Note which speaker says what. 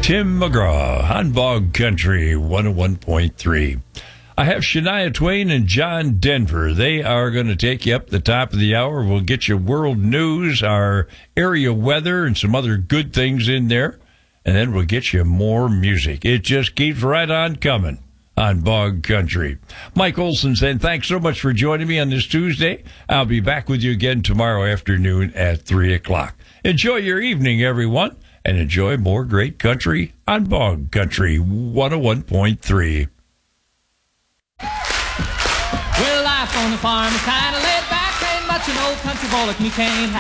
Speaker 1: Tim McGraw on Bog Country 101.3. I have Shania Twain and John Denver. They are going to take you up the top of the hour. We'll get you world news, our area weather, and some other good things in there. And then we'll get you more music. It just keeps right on coming on Bog Country. Mike Olson saying thanks so much for joining me on this Tuesday. I'll be back with you again tomorrow afternoon at 3 o'clock. Enjoy your evening, everyone, and enjoy more great country on Bog Country 101.3.
Speaker 2: Well, life on the farm is kind of laid back. Ain't much an old country boy like me can't have.